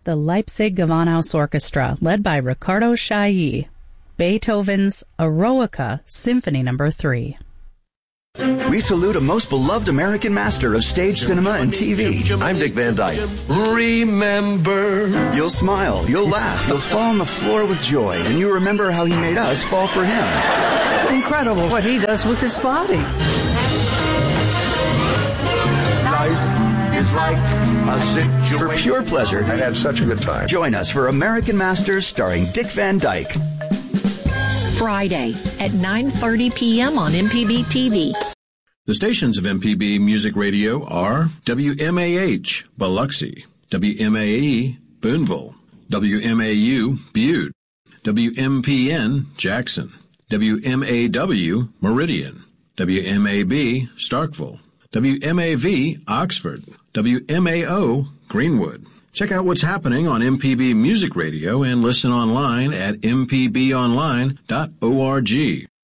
the Leipzig Gewandhaus Orchestra, led by Riccardo Chailly, Beethoven's Eroica Symphony No. 3. We salute a most beloved American master of stage cinema and TV. I'm Dick Van Dyke. Remember. You'll smile, you'll laugh, you'll fall on the floor with joy, and you remember how he made us fall for him. Incredible what he does with his body. Life is like a situation. For pure pleasure, I had such a good time. Join us for American Masters starring Dick Van Dyke. Friday at 9:30 p.m. on MPB TV. The stations of MPB Music Radio are WMAH, Biloxi, WMAE, Boonville, WMAU, Butte, WMPN, Jackson, WMAW, Meridian, WMAB, Starkville, WMAV, Oxford, WMAO, Greenwood. Check out what's happening on MPB Music Radio and listen online at mpbonline.org.